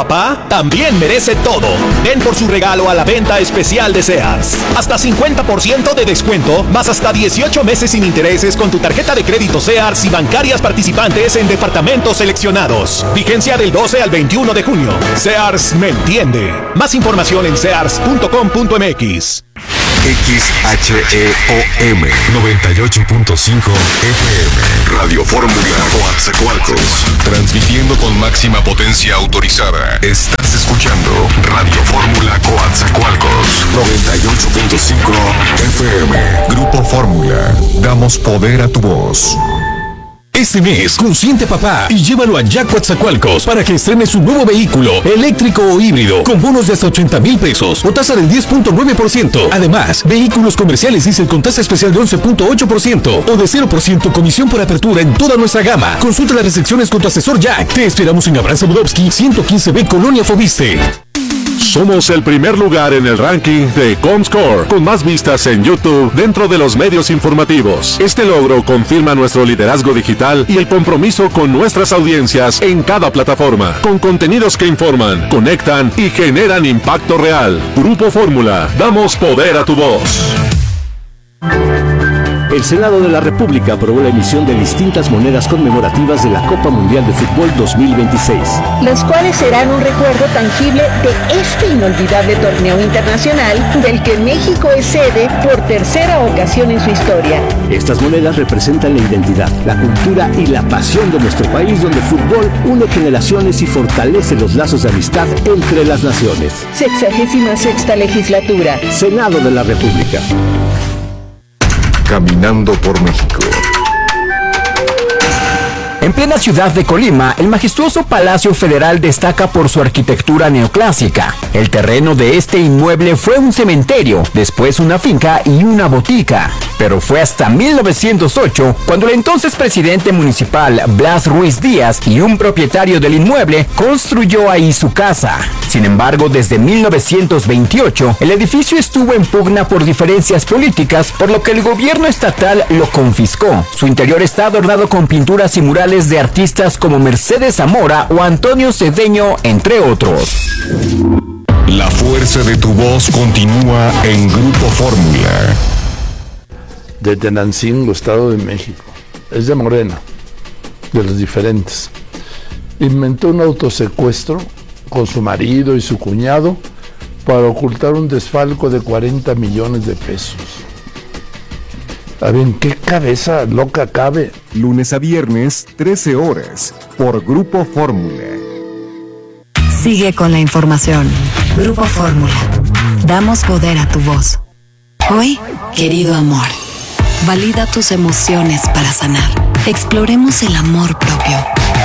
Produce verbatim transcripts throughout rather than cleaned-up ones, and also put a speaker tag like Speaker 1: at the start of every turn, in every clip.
Speaker 1: papá también merece todo. Ven por su regalo a la venta especial de Sears. Hasta cincuenta por ciento de descuento, más hasta dieciocho meses sin intereses con tu tarjeta de crédito Sears y bancarias participantes en departamentos seleccionados. Vigencia del doce al veintiuno de junio. Sears me entiende. Más información en sears punto com punto m x.
Speaker 2: X H E O M noventa y ocho punto cinco F M Radio Fórmula Coatzacoalcos, transmitiendo con máxima potencia autorizada. Estás escuchando Radio Fórmula Coatzacoalcos noventa y ocho punto cinco F M. Grupo Fórmula, damos poder a tu voz.
Speaker 3: Este mes, consiente papá y llévalo a Jack Coatzacoalcos para que estrene su nuevo vehículo, eléctrico o híbrido, con bonos de hasta ochenta mil pesos o tasa del diez punto nueve por ciento. Además, vehículos comerciales diésel con tasa especial de once punto ocho por ciento o de cero por ciento comisión por apertura en toda nuestra gama. Consulta las restricciones con tu asesor Jack. Te esperamos en Abraham Budowski, ciento quince B, Colonia Fobiste.
Speaker 4: Somos el primer lugar en el ranking de Comscore, con más vistas en YouTube dentro de los medios informativos. Este logro confirma nuestro liderazgo digital y el compromiso con nuestras audiencias en cada plataforma, con contenidos que informan, conectan y generan impacto real. Grupo Fórmula, damos poder a tu voz.
Speaker 5: El Senado de la República aprobó la emisión de distintas monedas conmemorativas de la Copa Mundial de Fútbol dos mil veintiséis.
Speaker 6: Los cuales serán un recuerdo tangible de este inolvidable torneo internacional del que México es sede por tercera ocasión en su historia.
Speaker 5: Estas monedas representan la identidad, la cultura y la pasión de nuestro país, donde el fútbol une generaciones y fortalece los lazos de amistad entre las naciones.
Speaker 6: Sexagésima sexta legislatura.
Speaker 5: Senado de la República.
Speaker 2: Caminando por México.
Speaker 7: En plena ciudad de Colima, el majestuoso Palacio Federal destaca por su arquitectura neoclásica. El terreno de este inmueble fue un cementerio, después una finca y una botica. Pero fue hasta mil novecientos ocho cuando el entonces presidente municipal Blas Ruiz Díaz y un propietario del inmueble construyó ahí su casa. Sin embargo, desde mil novecientos veintiocho, el edificio estuvo en pugna por diferencias políticas, por lo que el gobierno estatal lo confiscó. Su interior está adornado con pinturas y murales de artistas como Mercedes Zamora o Antonio Cedeño, entre otros.
Speaker 2: La fuerza de tu voz continúa en Grupo Fórmula.
Speaker 8: De Tenancingo, Estado de México. Es de Morena, de los diferentes. Inventó un autosecuestro con su marido y su cuñado para ocultar un desfalco de cuarenta millones de pesos. A ver, ¿en qué cabeza loca cabe?
Speaker 2: Lunes a viernes, trece horas, por Grupo Fórmula.
Speaker 9: Sigue con la información. Grupo Fórmula. Damos poder a tu voz. Hoy, querido amor, valida tus emociones para sanar. Exploremos el amor propio.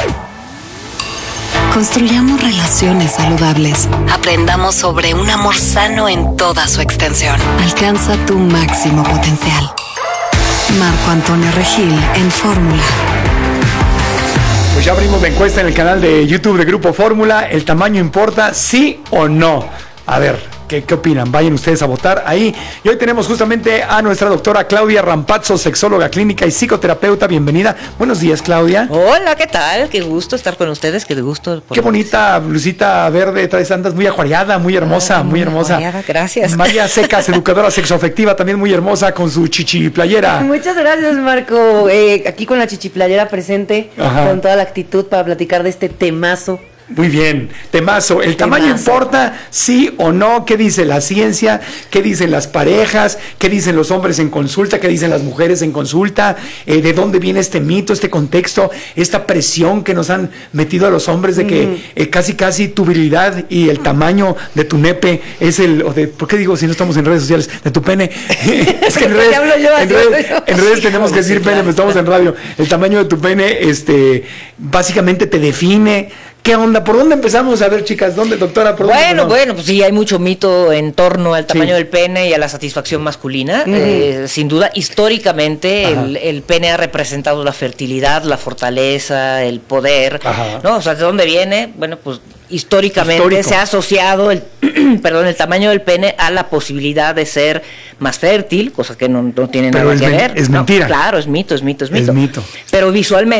Speaker 9: Construyamos relaciones saludables. Aprendamos sobre un amor sano en toda su extensión. Alcanza tu máximo potencial. Marco Antonio Regil en Fórmula.
Speaker 10: Pues ya abrimos la encuesta en el canal de YouTube de Grupo Fórmula. ¿El tamaño importa, sí o no? A ver, ¿qué, qué opinan? Vayan ustedes a votar ahí. Y hoy tenemos justamente a nuestra doctora Claudia Rampazzo, sexóloga clínica y psicoterapeuta. Bienvenida. Buenos días, Claudia.
Speaker 11: Hola, ¿qué tal? Qué gusto estar con ustedes, qué gusto.
Speaker 10: Qué bonita blusita verde traes, andas muy acuariada, muy hermosa, ah, muy, muy hermosa.
Speaker 11: Acuariada, gracias.
Speaker 10: María Secas, educadora sexoafectiva, también muy hermosa con su chichi playera.
Speaker 12: Muchas gracias, Marco. Eh, aquí con la chichi playera presente, Ajá. con toda la actitud para platicar de este temazo.
Speaker 10: Muy bien, temazo. ¿El tamaño temazo. importa, sí o no? ¿Qué dice la ciencia? ¿Qué dicen las parejas? ¿Qué dicen los hombres en consulta? ¿Qué dicen las mujeres en consulta? Eh, ¿De dónde viene este mito, este contexto, esta presión que nos han metido a los hombres de que mm. eh, casi casi tu virilidad y el tamaño de tu nepe es el... O de, ¿por qué digo si no estamos en redes sociales? De tu pene. Es que en redes, en redes, en redes tenemos que decir pene, pero estamos en radio. El tamaño de tu pene este, básicamente te define. ¿Qué onda? ¿Por dónde empezamos? A ver, chicas, ¿dónde, doctora? ¿Por dónde
Speaker 11: bueno,
Speaker 10: empezamos?
Speaker 11: bueno, pues sí, hay mucho mito en torno al tamaño sí. del pene y a la satisfacción masculina. Uh-huh. Eh, sin duda, históricamente, el, el pene ha representado la fertilidad, la fortaleza, el poder. Ajá. ¿No? O sea, ¿de dónde viene? Bueno, pues históricamente Histórico. se ha asociado el, perdón, el tamaño del pene a la posibilidad de ser más fértil, cosa que no, no tiene Pero nada que ver.
Speaker 10: Es mentira.
Speaker 11: No, claro, es mito, es mito, es mito.
Speaker 10: Es mito.
Speaker 11: Pero visualmente,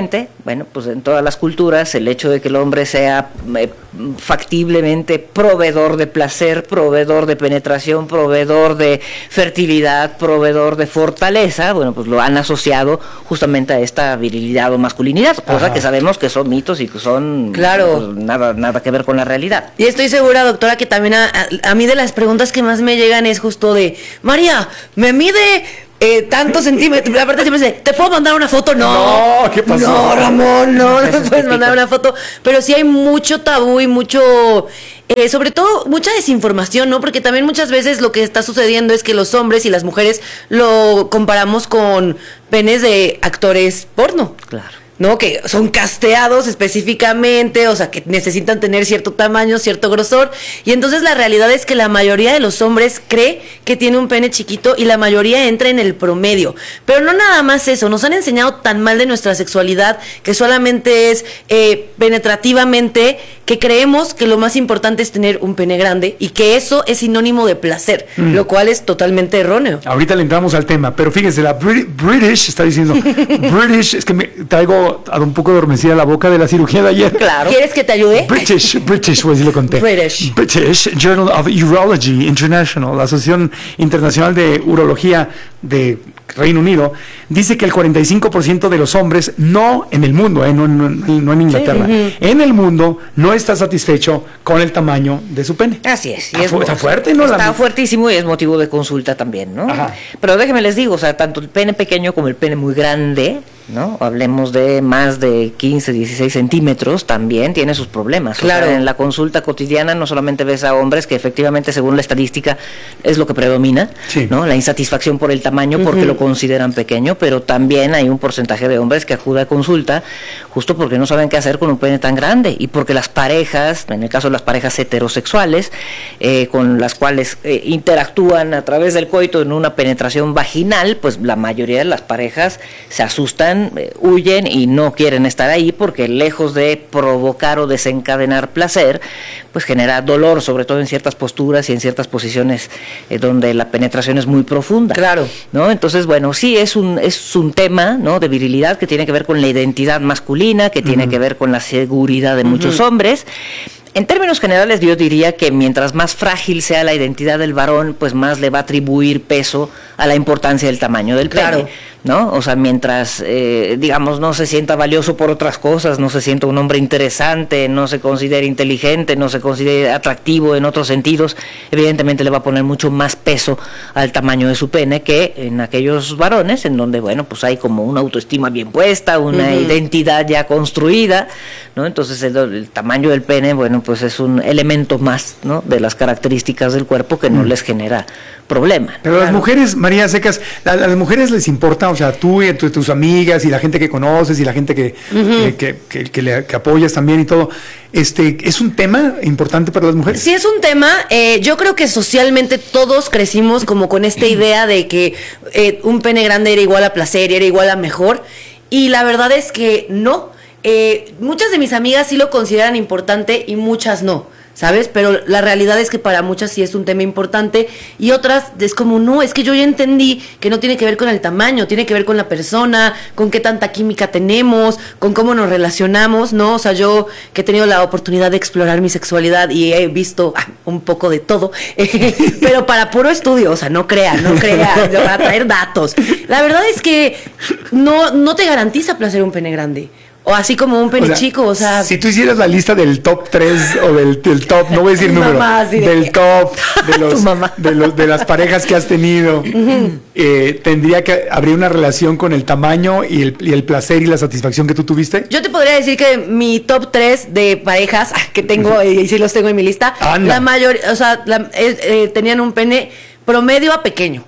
Speaker 11: bueno, pues en todas las culturas el hecho de que el hombre sea eh, factiblemente proveedor de placer, proveedor de penetración, proveedor de fertilidad, proveedor de fortaleza, bueno, pues lo han asociado justamente a esta virilidad o masculinidad, cosa Ajá. que sabemos que son mitos y que son
Speaker 12: claro.
Speaker 11: pues, nada, nada que ver con la realidad.
Speaker 12: Y estoy segura, doctora, que también a, a, a mí de las preguntas que más me llegan es justo de, María, me mide... Eh, tantos centímetros, aparte siempre dice, ¿te puedo mandar una foto? No,
Speaker 10: no, ¿qué pasó?
Speaker 12: No, Ramón, no, no me puedes mandar una foto. Pero sí hay mucho tabú y mucho, eh, sobre todo mucha desinformación, ¿no? Porque también muchas veces lo que está sucediendo es que los hombres y las mujeres lo comparamos con penes de actores porno.
Speaker 11: Claro.
Speaker 12: ¿No? Que son casteados específicamente, o sea, que necesitan tener cierto tamaño, cierto grosor, y entonces la realidad es que la mayoría de los hombres cree que tiene un pene chiquito y la mayoría entra en el promedio. Pero no nada más eso, nos han enseñado tan mal de nuestra sexualidad que solamente es eh, penetrativamente, que creemos que lo más importante es tener un pene grande y que eso es sinónimo de placer, mm. lo cual es totalmente erróneo.
Speaker 10: Ahorita le entramos al tema, pero fíjense, la Brit- British está diciendo, British, es que me traigo a un poco adormecida la boca de la cirugía de ayer.
Speaker 12: Claro. ¿Quieres que te ayude?
Speaker 10: British, British, pues sí lo conté.
Speaker 12: British.
Speaker 10: British Journal of Urology International, la Asociación Internacional de Urología de Reino Unido, dice que el cuarenta y cinco por ciento de los hombres, no en el mundo, eh, no, no, no en Inglaterra, sí, uh-huh. en el mundo no está satisfecho con el tamaño de su pene.
Speaker 11: Así es.
Speaker 10: Y
Speaker 11: es
Speaker 10: está fuerte, ¿no?
Speaker 11: Está
Speaker 10: la...
Speaker 11: fuertísimo y es motivo de consulta también, ¿no?
Speaker 10: Ajá.
Speaker 11: Pero déjenme les digo, o sea, tanto el pene pequeño como el pene muy grande, ¿no? Hablemos de más de quince, dieciséis centímetros, también tiene sus problemas.
Speaker 12: Claro.
Speaker 11: O sea, en la consulta cotidiana no solamente ves a hombres, que efectivamente según la estadística es lo que predomina, sí. ¿no? La insatisfacción por el tamaño uh-huh. porque lo consideran pequeño, pero también hay un porcentaje de hombres que acude a consulta justo porque no saben qué hacer con un pene tan grande y porque las parejas, en el caso de las parejas heterosexuales, eh, con las cuales eh, interactúan a través del coito en una penetración vaginal, pues la mayoría de las parejas se asustan, eh, huyen y no quieren estar ahí porque lejos de provocar o desencadenar placer, pues genera dolor, sobre todo en ciertas posturas y en ciertas posiciones eh, donde la penetración es muy profunda.
Speaker 12: Claro.
Speaker 11: ¿No? Entonces, bueno, sí es un es un tema, ¿no? de virilidad que tiene que ver con la identidad masculina, que tiene uh-huh. que ver con la seguridad de uh-huh. muchos hombres. En términos generales, yo diría que mientras más frágil sea la identidad del varón, pues más le va a atribuir peso a la importancia del tamaño del pene,
Speaker 12: claro.
Speaker 11: ¿no? O sea, mientras, eh, digamos, no se sienta valioso por otras cosas, no se sienta un hombre interesante, no se considere inteligente, no se considere atractivo en otros sentidos, evidentemente le va a poner mucho más peso al tamaño de su pene que en aquellos varones en donde, bueno, pues hay como una autoestima bien puesta, una uh-huh. identidad ya construida, ¿no? Entonces el, el tamaño del pene, bueno, pues es un elemento más, ¿no? de las características del cuerpo que no uh-huh. les genera problema.
Speaker 10: Pero claro. Las mujeres, María Secas, a, a las mujeres les importa, o sea, tú y tu, tus amigas y la gente que conoces y la gente que, uh-huh. que, que, que, que, le, que apoyas también y todo, este, ¿es un tema importante para las mujeres?
Speaker 12: Sí, es un tema. Eh, yo creo que socialmente todos crecimos como con esta idea de que eh, un pene grande era igual a placer, era igual a mejor, y la verdad es que no. Eh, muchas de mis amigas sí lo consideran importante y muchas no, ¿sabes? Pero la realidad es que para muchas sí es un tema importante y otras es como, no, es que yo ya entendí que no tiene que ver con el tamaño, tiene que ver con la persona, con qué tanta química tenemos, con cómo nos relacionamos, ¿no? O sea, yo que he tenido la oportunidad de explorar mi sexualidad y he visto ah, un poco de todo, eh, pero para puro estudio, o sea, no crean, no crean, para traer datos. La verdad es que no, no te garantiza placer un pene grande. O así como un pene o sea, chico, o sea...
Speaker 10: Si tú hicieras la lista del top tres o del, del top, no voy a decir número, mamá, sí, del de top de, los, de, los, de las parejas que has tenido, uh-huh. eh, ¿tendría que habría una relación con el tamaño y el, y el placer y la satisfacción que tú tuviste?
Speaker 12: Yo te podría decir que mi top tres de parejas que tengo, y sí los tengo en mi lista, Anda. la mayoría, o sea, la, eh, eh, tenían un pene promedio a pequeño.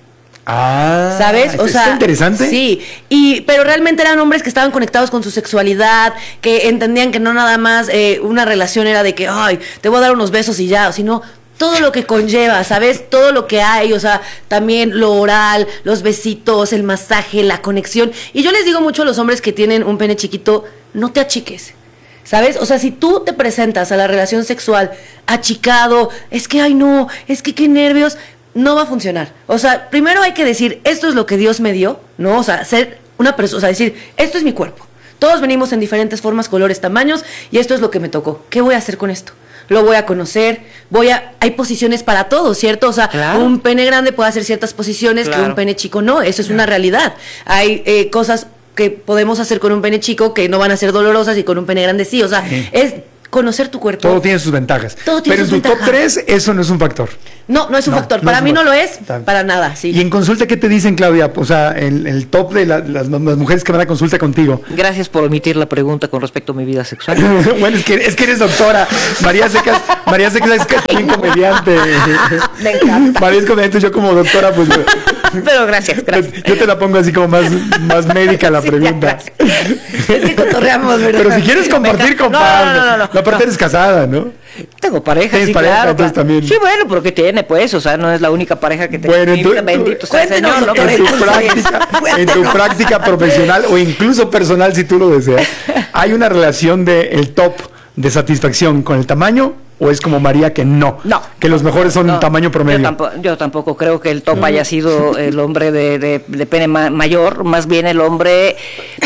Speaker 10: Ah,
Speaker 12: ¿sabes? O sea,
Speaker 10: interesante.
Speaker 12: Sí, y pero realmente eran hombres que estaban conectados con su sexualidad, que entendían que no nada más eh, una relación era de que, ay, te voy a dar unos besos y ya, sino todo lo que conlleva, ¿sabes? Todo lo que hay, o sea, también lo oral, los besitos, el masaje, la conexión. Y yo les digo mucho a los hombres que tienen un pene chiquito, no te achiques. ¿Sabes? O sea, si tú te presentas a la relación sexual achicado, es que, ay no, es que qué nervios, no va a funcionar. O sea, primero hay que decir, esto es lo que Dios me dio, ¿no? O sea, ser una persona, o sea, decir, esto es mi cuerpo. Todos venimos en diferentes formas, colores, tamaños, y esto es lo que me tocó. ¿Qué voy a hacer con esto? Lo voy a conocer, voy a... Hay posiciones para todos, ¿cierto? O sea, claro. un pene grande puede hacer ciertas posiciones claro. que un pene chico no, eso es claro. una realidad. Hay eh, cosas que podemos hacer con un pene chico que no van a ser dolorosas y con un pene grande sí, o sea, sí. es conocer tu cuerpo.
Speaker 10: Todo tiene sus ventajas.
Speaker 12: Todo tiene
Speaker 10: Pero
Speaker 12: sus
Speaker 10: en tu
Speaker 12: ventajas.
Speaker 10: top tres eso no es un factor.
Speaker 12: No, no es un no, factor. No para es mí no lo es, para nada, sí.
Speaker 10: ¿Y en consulta qué te dicen, Claudia? O sea, el, el top de la, las, las mujeres que van a consulta contigo.
Speaker 11: Gracias por omitir la pregunta con respecto a mi vida sexual.
Speaker 10: Bueno, es que, es que eres doctora. María Secas, María Secas es que también comediante.
Speaker 11: Me encanta.
Speaker 10: María es comediante, yo como doctora, pues...
Speaker 11: Pero gracias, gracias.
Speaker 10: Yo te la pongo así como más, más médica la sí, pregunta.
Speaker 12: Es que cotorreamos, ¿verdad?
Speaker 10: Pero si quieres compartir, comparte. No, no, no, no, no. Aparte eres casada, ¿no?
Speaker 11: Tengo pareja, sí,
Speaker 10: pareja,
Speaker 11: claro.
Speaker 10: Entonces también.
Speaker 11: Sí, bueno, pero ¿qué tiene, pues? O sea, no es la única pareja que tengo.
Speaker 10: Bueno,
Speaker 11: tú, bendito sea el Señor, ¿no?
Speaker 10: En tu, práctica, en tu práctica profesional o incluso personal, si tú lo deseas, ¿hay una relación de el top de satisfacción con el tamaño? ¿O es como María que no?
Speaker 11: No.
Speaker 10: Que los mejores son
Speaker 11: no,
Speaker 10: tamaño promedio.
Speaker 11: Yo tampoco, yo tampoco creo que el top mm. haya sido el hombre de, de, de pene ma mayor, más bien el hombre...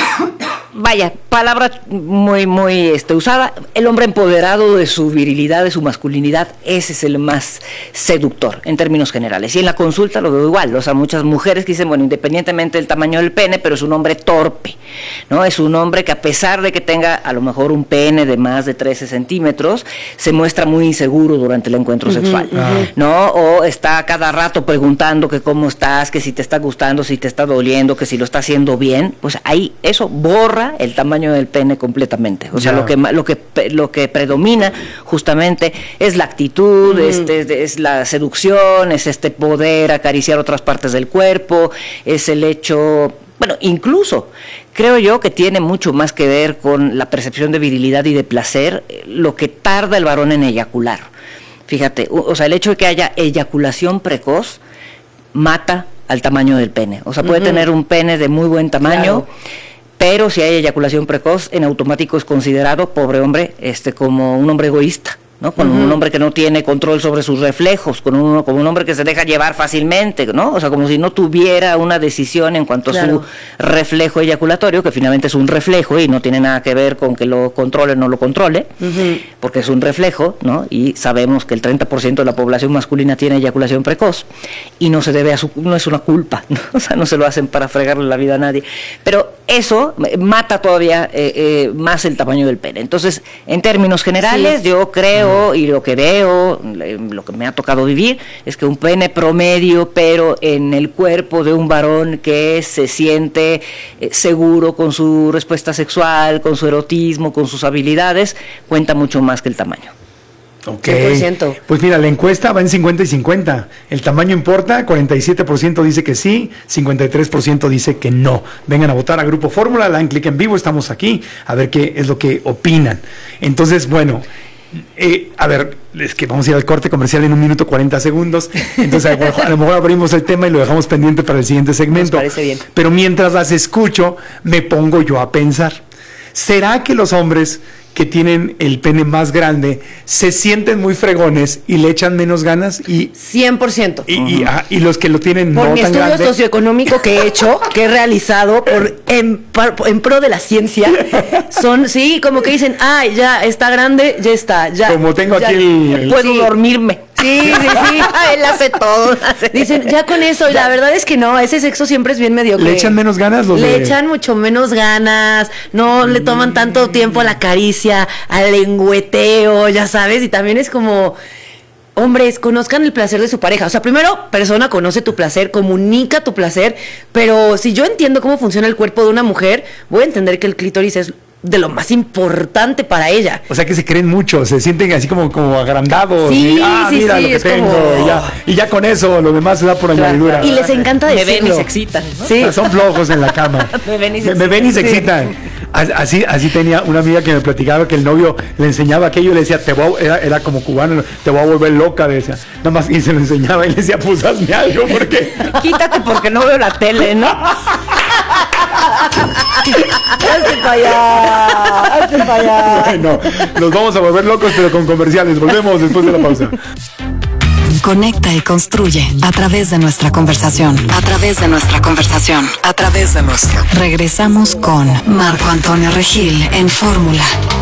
Speaker 11: Vaya, palabra muy, muy este, usada, el hombre empoderado de su virilidad, de su masculinidad, ese es el más seductor en términos generales. Y en la consulta lo veo igual, o sea, muchas mujeres que dicen, bueno, independientemente del tamaño del pene, pero es un hombre torpe, ¿no? Es un hombre que a pesar de que tenga a lo mejor un pene de más de trece centímetros, se muestra muy inseguro durante el encuentro uh-huh, sexual, uh-huh. ¿no? O está cada rato preguntando que cómo estás, que si te está gustando, si te está doliendo, que si lo está haciendo bien, pues ahí eso borra el tamaño del pene completamente. O sea, yeah. lo que lo que lo que predomina justamente es la actitud, mm. este, es la seducción, es este poder acariciar otras partes del cuerpo, es el hecho, bueno, incluso creo yo que tiene mucho más que ver con la percepción de virilidad y de placer, lo que tarda el varón en eyacular. Fíjate, o, o sea, el hecho de que haya eyaculación precoz mata al tamaño del pene. O sea, puede mm-hmm. tener un pene de muy buen tamaño, claro. pero si hay eyaculación precoz, en automático es considerado, pobre hombre, este como un hombre egoísta, ¿no? Con uh-huh. un hombre que no tiene control sobre sus reflejos, con un, como un hombre que se deja llevar fácilmente, ¿no? O sea, como si no tuviera una decisión en cuanto claro. a su reflejo eyaculatorio, que finalmente es un reflejo y no tiene nada que ver con que lo controle o no lo controle, uh-huh. porque es un reflejo, ¿no? Y sabemos que el treinta por ciento de la población masculina tiene eyaculación precoz y no se debe a su, no es una culpa, ¿no? O sea, no se lo hacen para fregarle la vida a nadie, pero eso mata todavía eh, eh, más el tamaño del pene. Entonces, en términos generales, sí. yo creo y lo que veo, lo que me ha tocado vivir, es que un pene promedio, pero en el cuerpo de un varón que se siente eh, seguro con su respuesta sexual, con su erotismo, con sus habilidades, cuenta mucho más que el tamaño.
Speaker 10: Ok, cien por ciento. Pues mira, la encuesta va en cincuenta y cincuenta. El tamaño importa, cuarenta y siete por ciento dice que sí, cincuenta y tres por ciento dice que no. Vengan a votar a Grupo Fórmula, le dan clic en vivo, estamos aquí, a ver qué es lo que opinan. Entonces, bueno... Eh, a ver, es que vamos a ir al corte comercial en un minuto cuarenta segundos, entonces a lo, mejor, a lo mejor abrimos el tema y lo dejamos pendiente para el siguiente segmento.
Speaker 12: Nos parece bien.
Speaker 10: Pero mientras las escucho, me pongo yo a pensar, ¿será que los hombres que tienen el pene más grande se sienten muy fregones y le echan menos ganas? Y
Speaker 12: cien por ciento.
Speaker 10: Y, uh-huh. y, ah, y los que lo tienen
Speaker 12: por
Speaker 10: no
Speaker 12: mi
Speaker 10: tan
Speaker 12: estudio
Speaker 10: grande,
Speaker 12: socioeconómico que he hecho, que he realizado por en, en pro de la ciencia, son, sí, como que dicen, ah, ya está grande, ya está, ya.
Speaker 10: Como tengo
Speaker 12: ya,
Speaker 10: aquí el, el
Speaker 11: puedo sí. dormirme.
Speaker 12: Sí, sí, sí. Él hace todo. Dicen, ya con eso, y la verdad es que no, ese sexo siempre es bien mediocre.
Speaker 10: ¿Le echan menos ganas los
Speaker 12: Le
Speaker 10: de...
Speaker 12: echan mucho menos ganas, no mm. le toman tanto tiempo a la caricia, al lengüeteo, ya sabes, y también es como... Hombres, conozcan el placer de su pareja. O sea, primero, persona, conoce tu placer, comunica tu placer, pero si yo entiendo cómo funciona el cuerpo de una mujer, voy a entender que el clítoris es de lo más importante para ella.
Speaker 10: O sea, que se creen mucho, se sienten así como, como agrandados.
Speaker 12: Sí,
Speaker 10: y, ah,
Speaker 12: sí,
Speaker 10: mira
Speaker 12: sí,
Speaker 10: lo que
Speaker 12: es
Speaker 10: tengo.
Speaker 12: como...
Speaker 10: Y, ya, y ya con eso, lo demás se da por añadidura.
Speaker 12: Y les encanta decirlo.
Speaker 11: Me ven y se excitan, ¿no?
Speaker 12: Sí.
Speaker 10: Son flojos en la cama.
Speaker 11: Me ven y se
Speaker 10: me, me ven y se excitan. Así, así tenía una amiga que me platicaba que el novio le enseñaba aquello y le decía, te voy a, era, era como cubano, te voy a volver loca, decía. Nada más, y se lo enseñaba y le decía, pues hazme algo, porque...
Speaker 11: Quítate porque no veo la tele, ¿no?
Speaker 12: Hazte para allá, hazte para allá.
Speaker 10: Bueno, nos vamos a volver locos, pero con comerciales. Volvemos después de la pausa.
Speaker 9: Conecta y construye a través de nuestra conversación. A través de nuestra conversación. A través de nuestra. Regresamos con Marco Antonio Regil en Fórmula.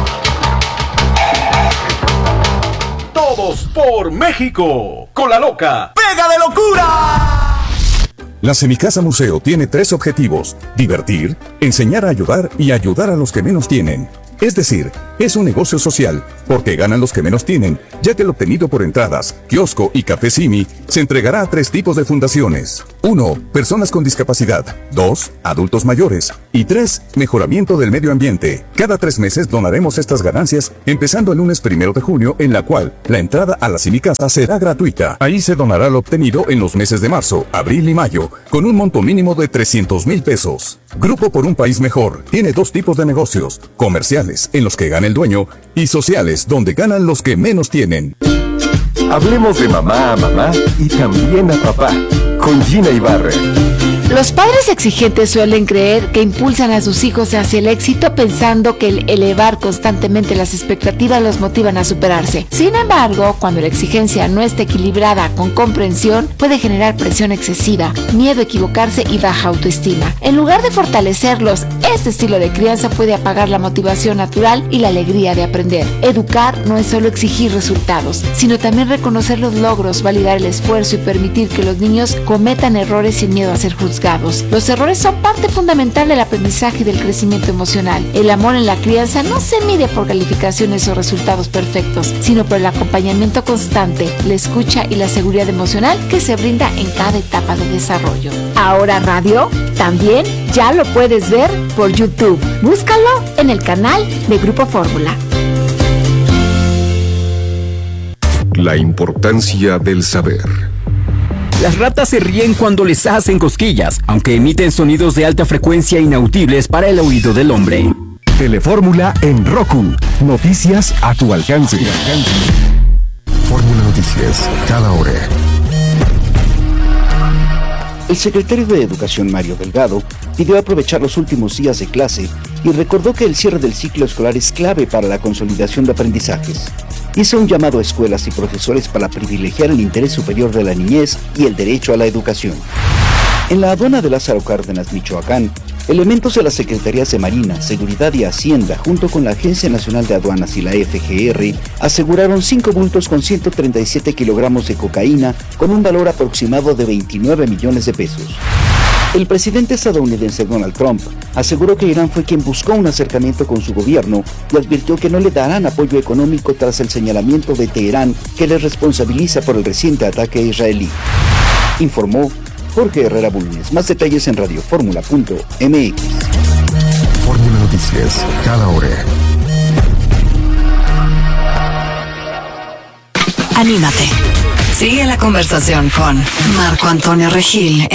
Speaker 13: Todos por México. Con la loca. ¡Pega de locura!
Speaker 14: La Semicasa Museo tiene tres objetivos: divertir, enseñar a ayudar y ayudar a los que menos tienen. Es decir, es un negocio social, porque ganan los que menos tienen, ya que el obtenido por entradas, kiosco y café Simi se entregará a tres tipos de fundaciones. uno. Personas con discapacidad. dos. Adultos mayores. Y tres. Mejoramiento del medio ambiente. Cada tres meses donaremos estas ganancias, empezando el lunes primero de junio, en la cual la entrada a la Semicasa será gratuita. Ahí se donará lo obtenido en los meses de marzo, abril y mayo, con un monto mínimo de trescientos mil pesos. Grupo por un País Mejor tiene dos tipos de negocios: comerciales, en los que gana el dueño, y sociales, donde ganan los que menos tienen.
Speaker 15: Hablemos de mamá a mamá y también a papá, con Gina Ibarra.
Speaker 16: Los padres exigentes suelen creer que impulsan a sus hijos hacia el éxito pensando que el elevar constantemente las expectativas los motivan a superarse. Sin embargo, cuando la exigencia no está equilibrada con comprensión, puede generar presión excesiva, miedo a equivocarse y baja autoestima. En lugar de fortalecerlos, este estilo de crianza puede apagar la motivación natural y la alegría de aprender. Educar no es solo exigir resultados, sino también reconocer los logros, validar el esfuerzo y permitir que los niños cometan errores sin miedo a ser juzgados. Los errores son parte fundamental del aprendizaje y del crecimiento emocional. El amor en la crianza no se mide por calificaciones o resultados perfectos, sino por el acompañamiento constante, la escucha y la seguridad emocional que se brinda en cada etapa de desarrollo. Ahora radio, también ya lo puedes ver por YouTube. Búscalo en el canal de Grupo Fórmula.
Speaker 2: La importancia del saber.
Speaker 7: Las ratas se ríen cuando les hacen cosquillas, aunque emiten sonidos de alta frecuencia inaudibles para el oído del hombre.
Speaker 15: Telefórmula en Roku. Noticias a tu alcance.
Speaker 2: Fórmula Noticias, cada hora.
Speaker 17: El secretario de Educación, Mario Delgado, pidió aprovechar los últimos días de clase y recordó que el cierre del ciclo escolar es clave para la consolidación de aprendizajes. Hizo un llamado a escuelas y profesores para privilegiar el interés superior de la niñez y el derecho a la educación. En la aduana de Lázaro Cárdenas, Michoacán, elementos de las Secretarías de Marina, Seguridad y Hacienda, junto con la Agencia Nacional de Aduanas y la F G R, aseguraron cinco bultos con ciento treinta y siete kilogramos de cocaína con un valor aproximado de veintinueve millones de pesos. El presidente estadounidense Donald Trump aseguró que Irán fue quien buscó un acercamiento con su gobierno y advirtió que no le darán apoyo económico tras el señalamiento de Teherán que le responsabiliza por el reciente ataque israelí. Informó Jorge Herrera Bulnes. Más detalles en radioformula punto m x.
Speaker 2: Fórmula Noticias, cada hora.
Speaker 9: Anímate. Sigue la conversación con Marco Antonio Regil